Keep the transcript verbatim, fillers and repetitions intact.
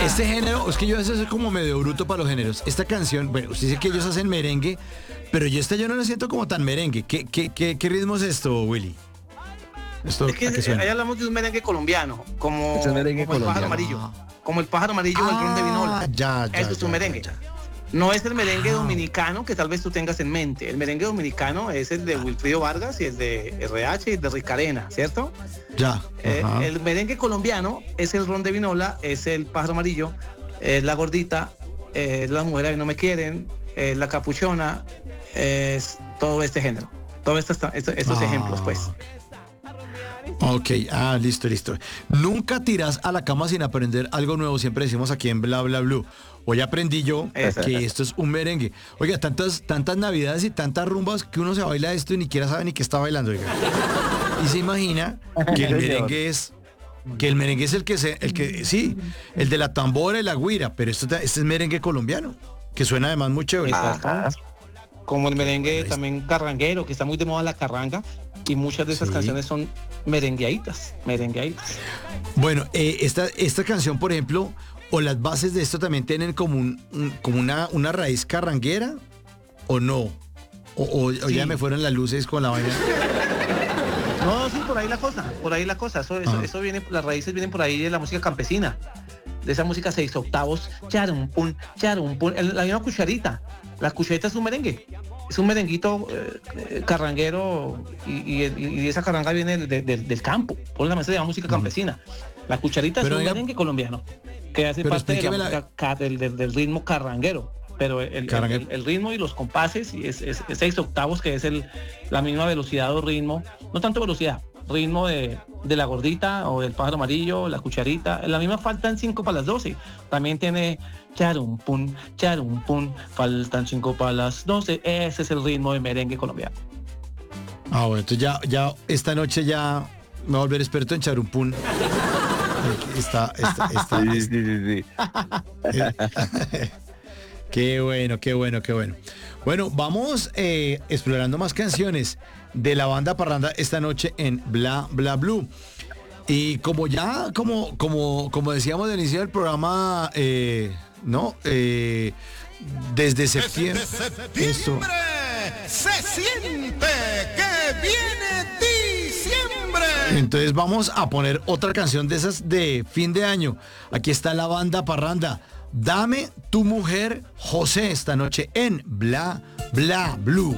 este género, es que yo a veces soy como medio bruto para los géneros. Esta canción, bueno, usted dice que ellos hacen merengue, pero yo esta yo no la siento como tan merengue. ¿Qué, qué, qué, qué ritmo es esto, Willy? ¿Esto Es que a qué suena? ahí hablamos de un merengue colombiano, como, Es el merengue como el pájaro colombiano. amarillo. Como el pájaro amarillo o el ron de vinola. ya, ya, Eso es un ya, merengue. ya, ya. No es el merengue Ah. dominicano que tal vez tú tengas en mente. El merengue dominicano es el de Wilfrido Vargas y el de R H y el de Ricarena, ¿cierto? Ya. Eh, ajá. el merengue colombiano es el ron de vinola, es el pájaro amarillo, es la gordita, es las mujeres que no me quieren, es la capuchona, es todo este género. Todos estos, estos, estos Ah. ejemplos, pues. Ok, ah, listo, listo. Nunca tiras a la cama sin aprender algo nuevo, siempre decimos aquí en Bla Bla Blue. Hoy aprendí yo Eso. que esto es un merengue. Oiga, tantas, tantas navidades y tantas rumbas que uno se baila esto y ni siquiera sabe ni qué está bailando, oiga. Y se imagina que el Señor. merengue es, que el merengue es el que se, el que, sí, el de la tambora y la guira, pero esto, este es merengue colombiano, que suena además muy chévere. Exacto. Como el merengue Ahí también carranguero, que está muy de moda la carranga, y muchas de esas Sí. canciones son merengueaditas, merengueaditas. Bueno, eh, esta, esta canción, por ejemplo, o las bases de esto también tienen como, un, un- como una, una raíz carranguera, o no. O, o- o Sí. ya me fueron las luces con la vaina. No, sí, por ahí la cosa, por ahí la cosa. Eso, eso, Ah. eso viene, las raíces vienen por ahí de la música campesina. De esa música seis octavos, charum pum, charum pum, el- la misma cucharita. La cucharita es un merengue. Es un merenguito eh, eh, carranguero y, y- y esa carranga viene de- de- del campo. Por la mesa de la música campesina. La cucharita Pero es un oiga- merengue colombiano que hace pero parte de la explíqueme la- música ca- del, del- del ritmo carranguero. Pero el, el- Carranguero. el- el ritmo y los compases y es, es- es seis octavos, que es el, la misma velocidad o ritmo, no tanto velocidad, ritmo de, de la gordita o del pájaro amarillo, la cucharita, la misma faltan cinco para las doce. También tiene charum pum, charum pum, faltan cinco para las doce. Ese es el ritmo de merengue colombiano. Ah, bueno, entonces ya, ya esta noche ya me voy a volver experto en charumpún. Eh, Está, está, está, Sí, sí, sí, sí. Qué bueno, qué bueno, qué bueno. Bueno, vamos eh, explorando más canciones de la banda Parranda esta noche en Bla Bla Blue. Y como ya, como, como, como decíamos al inicio del programa, eh, ¿no? Eh, desde septiembre. Eso. Se siente que viene diciembre. Entonces vamos a poner otra canción de esas de fin de año. Aquí está la banda Parranda. Dame tu mujer, José, esta noche en Bla Bla Blue.